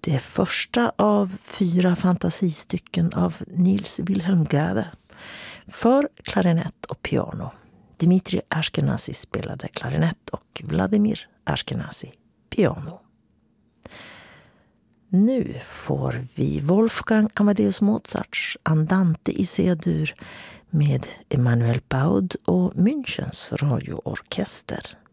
Det första av 4 fantasistycken av Niels Wilhelm Gade för klarinett och piano. Dmitri Ashkenazy spelade klarinett och Vladimir Ashkenazy piano. Nu får vi Wolfgang Amadeus Mozarts Andante i C-dur med Emanuel Paud och Münchens radioorkester.